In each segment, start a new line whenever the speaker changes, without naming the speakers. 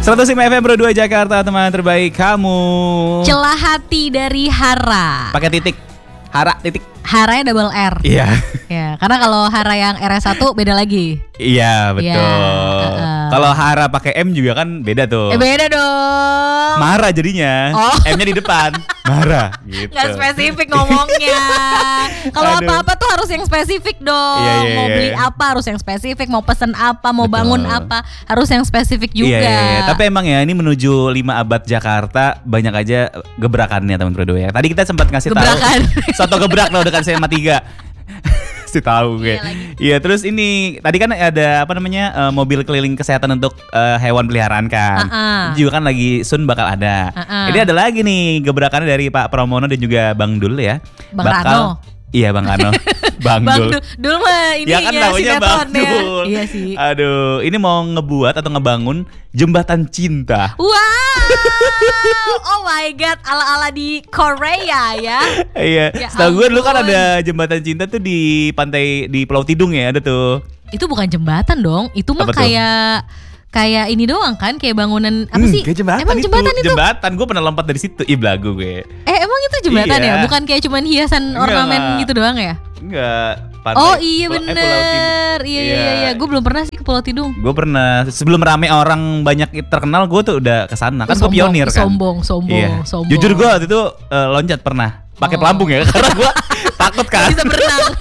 105 FM Pro 2 Jakarta, teman terbaik kamu.
Celah hati dari Hara.
Pakai titik. Hara titik.
Haranya double R.
Iya.
Ya, karena kalau Hara yang R1 beda lagi.
Iya, betul. Kalau Hara pakai M juga kan beda tuh.
Beda dong.
Marah jadinya. M-nya di depan. Marah gitu.
Gak spesifik ngomongnya. Kalau apa-apa tuh harus yang spesifik dong.
Iya.
Mau beli apa harus yang spesifik, mau pesen apa, mau bangun apa harus yang spesifik juga.
Iya. Tapi emang ya ini menuju 5 abad Jakarta banyak aja gebrakannya teman Pro 2 ya. Tadi kita sempat ngasih tahu soto gebrak loh dekat SMA 3. Si tahu gue. Iya, terus ini tadi kan ada mobil keliling kesehatan untuk hewan peliharaan kan. Juga kan lagi soon bakal ada. Ini ada lagi nih gebrakannya dari Pak Pramono dan juga Bang Dul ya.
Rano.
Iya, Bang Rano. Bang Dul.
Dul mah ini
ya kan namanya Bang Dul.
Iya sih.
Aduh, ini mau ngebuat atau ngebangun jembatan cinta.
Wow. Oh my god, ala-ala di Korea ya.
Iya.
Ya
setahu gue dulu kan ada jembatan cinta tuh di pantai di Pulau Tidung ya, ada tuh.
Itu bukan jembatan dong, itu mah kayak ini doang kan, kayak bangunan apa sih?
Kayak jembatan.
Emang jembatan itu?
Jembatan, gue pernah lompat dari situ. Ih, belagu gue.
Emang itu jembatan ya? Bukan kayak cuman hiasan ornamen gitu doang ya?
Enggak.
Oh iya bener. Iya. Gue belum pernah sih ke Pulau Tidung.
Gue pernah sebelum rame orang banyak terkenal, gue tuh udah kesana. Kan gue pionir kan.
Sombong.
Jujur gue waktu itu loncat pernah. Pakai pelampung ya, karena gue takut kan.
Bisa berenang.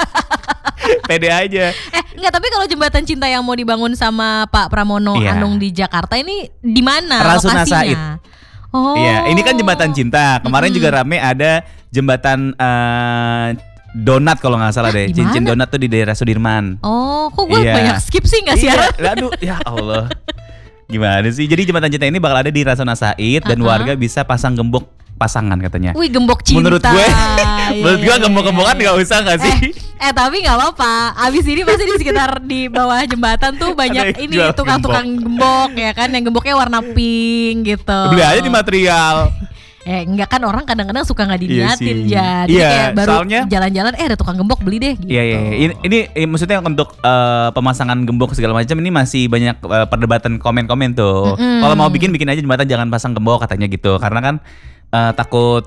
Pede aja.
Enggak, tapi kalau jembatan cinta yang mau dibangun sama Pak Pramono Anung di Jakarta ini di mana
Rasuna
lokasinya?
Said. Oh. Iya, ini kan jembatan cinta. Kemarin juga rame ada jembatan donat kalau nggak salah deh. Cincin donat tuh di daerah Sudirman.
Oh, kok gue banyak skip sih nggak siaran?
Aduh, ya Allah. Gimana sih? Jadi jembatan cinta ini bakal ada di Rasuna Said dan warga bisa pasang gembok pasangan katanya.
Wih, gembok cinta.
Menurut gue gembok-gembokan nggak usah nggak sih?
Tapi nggak apa-apa. Abis ini pasti di sekitar di bawah jembatan tuh banyak ini tukang-tukang gembok ya kan, yang gemboknya warna pink gitu.
Beli aja di material.
Enggak kan, orang kadang-kadang suka nggak diniatin jadi kayak baru
soalnya,
jalan-jalan ada tukang gembok beli deh gitu.
Iya. Ini maksudnya untuk pemasangan gembok segala macam ini masih banyak perdebatan komen-komen tuh. Kalau mau bikin aja jembatan, jangan pasang gembok katanya gitu. Karena kan takut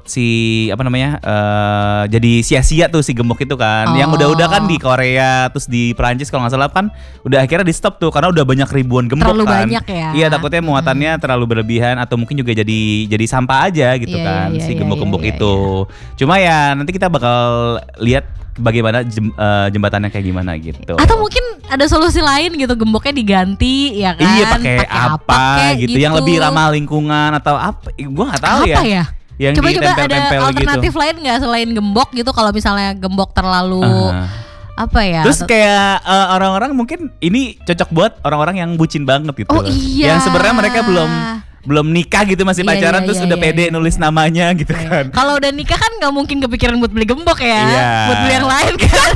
jadi sia-sia tuh si gembok itu kan. Yang udah kan di Korea terus di Perancis kalau nggak salah kan udah akhirnya di stop tuh karena udah banyak ribuan gembok.
Terlalu
kan.
Banyak ya.
Iya, takutnya muatannya terlalu berlebihan atau mungkin juga jadi sampah aja gitu kan si gembok-gembok itu. Cuma ya nanti kita bakal lihat bagaimana jembatannya kayak gimana gitu.
Atau mungkin ada solusi lain gitu, gemboknya diganti ya kan.
Iya, pakai apa gitu yang lebih ramah lingkungan atau apa? Gua nggak tahu ya.
Apa ya?
Yang
coba ada alternatif
gitu.
lain nggak selain gembok gitu, kalau misalnya gembok terlalu apa ya?
Terus kayak orang-orang mungkin ini cocok buat orang-orang yang bucin banget gitu.
Oh iya.
Yang sebenarnya mereka belum nikah gitu, masih pacaran terus udah pede nulis namanya gitu kan.
Kalau udah nikah kan nggak mungkin kepikiran buat beli gembok ya, buat beli yang lain kan.